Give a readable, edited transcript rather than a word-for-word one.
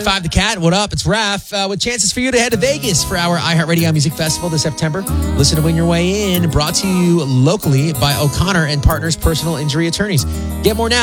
95 The Cat. What up? It's Raph with chances for you to head to Vegas for our iHeartRadio Music Festival this September. Listen to Win Your Way In, brought to you locally by O'Connor and Partners Personal Injury Attorneys. Get more now